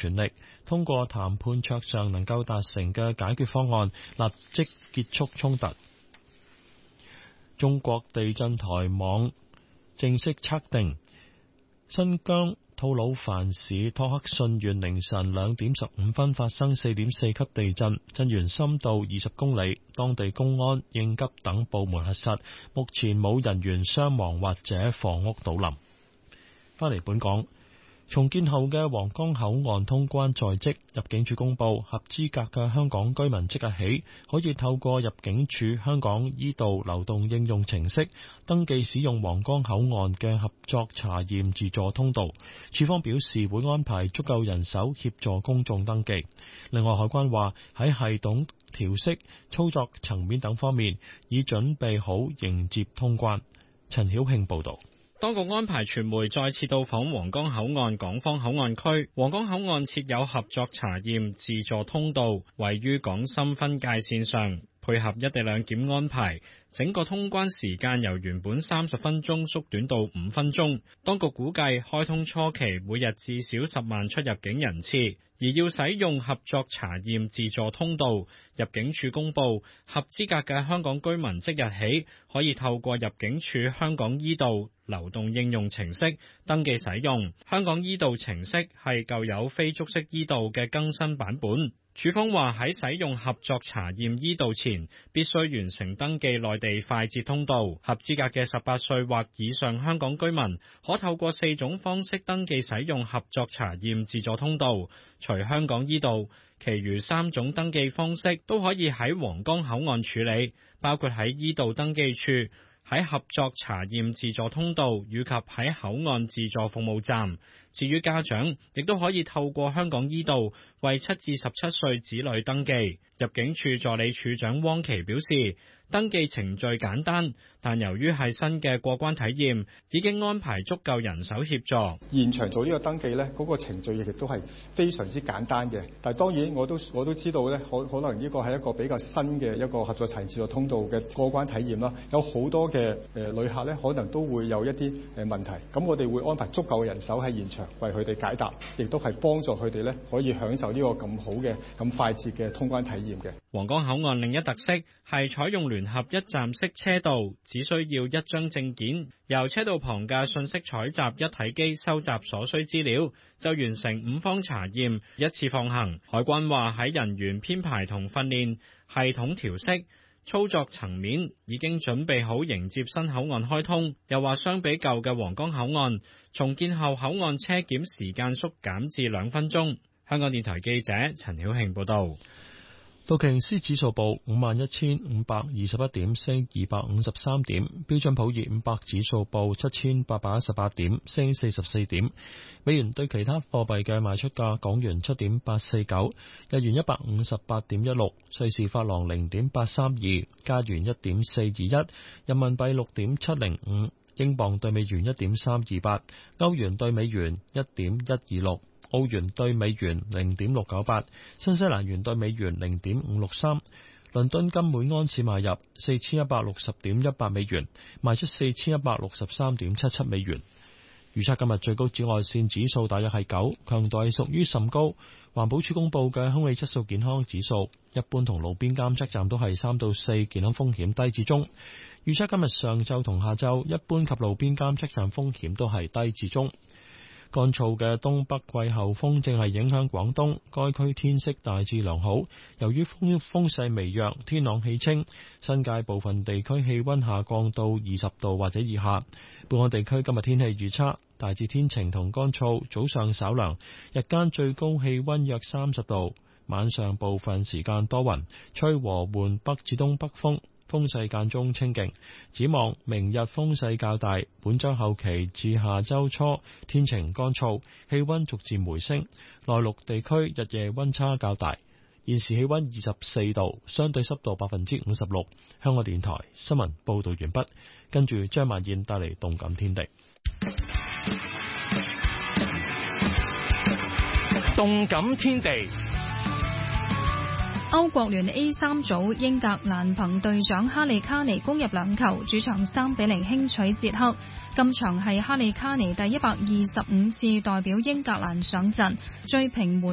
全力，通過談判桌上能夠達成嘅解決方案，立即結束衝突。中國地震台網正式測定，新疆吐魯番市托克順縣凌晨2點15分發生4.4級地震，震源深度20公里，當地公安、應急等部門核實，目前冇人員傷亡或者房屋倒冧。返嚟本港，重建後嘅皇崗口岸通關在即，入境處公布合資格嘅香港居民即日起可以透過入境處香港依道流動應用程式登記使用皇崗口岸嘅合作查驗自助通道。處方表示會安排足夠人手協助公眾登記。另外，海關話喺系統調適、操作層面等方面已準備好迎接通關。陳曉慶報導。 當局安排傳媒再次到訪皇崗口岸港方口岸區。皇崗口岸設有合作查驗自助通道，位於港深分界線上，配合一地兩檢安排，整個通關時間由原本30分鐘縮短到5分鐘。當局估計開通初期每日至少10萬出入境人次，而要使用合作查驗自助通道，入境處公布合資格嘅香港居民即日起可以透過入境處香港依道流動應用程式登記使用。香港依道程式係舊有非觸式依道嘅更新版本。處方話喺使用合作查驗依道前，必須完成登記內地快捷通道。合資格嘅18歲或以上香港居民可透過4種方式登記使用合作查驗自助通道，除香港依道，其餘3種登記方式都可以喺皇崗口岸處理，包括喺依道登記處、喺合作查驗自助通道以及喺口岸自助服務站。至於家長，亦都可以透過香港依道為7至17歲子女登記。入境處助理處長汪琪表示，登記程序簡單，但由於係新嘅過關體驗，已經安排足夠人手協助。 現場做呢個登記呢，嗰個程序亦都係非常之簡單嘅。但係當然我都知道呢，可能呢個係一個比較新嘅一個合作查驗自助通道嘅過關體驗啦。有好多嘅旅客呢，可能都會有一啲問題。咁我哋會安排足夠嘅人手喺現場為佢哋解答，亦都係幫助佢哋呢可以享受呢個咁好嘅、咁快捷嘅通關體驗嘅。 皇崗口岸另一特色係採用聯合一站式車道，只需要一張證件，由車道旁嘅信息採集一體機收集所需資料，就完成5方查驗，一次放行。海關話喺人員編排同訓練、系統調適、操作層面已經準備好迎接新口岸開通。又話相比舊嘅皇崗口岸，重建後口岸車檢時間縮減至2分鐘。香港電台記者陳曉慶報道。 道瓊斯指數報51,521點，升253點；標準普爾500指數報7,818點，升44點。美元對其他貨幣嘅賣出價：港元7.849，日元158.16，瑞士法郎0.832，加元1.421，人民幣6.705，英鎊對美元1.328，歐元對美元1.126。澳元對美元0.698，新西蘭元對美元0.563。倫敦金每安士買入4160.18美元，賣出4163.77美元。預測今日最高紫外線指數大約係9，強度係屬於甚高。環保署公布嘅空氣質素健康指數，一般同路邊監測站都係3到4，健康風險低至中。預測今日上晝同下晝，一般及路邊監測站風險都係低至中。乾燥嘅東北季候風正係影響廣東，該區天色大致良好。由於風勢微弱，天朗氣清，新界部分地區氣溫下降到20度或者以下。本港地區今日天氣預測大致天晴同乾燥，早上稍涼，日間最高氣溫約30度，晚上部分時間多雲，吹和緩北至東北風。風勢間中清勁，展望明日風勢較大，本週後期至下週初天晴乾燥，氣溫逐漸回升，內陸地區日夜溫差較大。現時氣溫24度，相對濕度56%。香港電台新聞報道完畢，跟住張曼燕帶嚟動感天地。 動感天地。 歐國聯 A3 組，英格蘭憑隊長哈利卡尼攻入2球，主場3-0輕取捷克。今場係哈利卡尼第125次代表英格蘭上陣，追平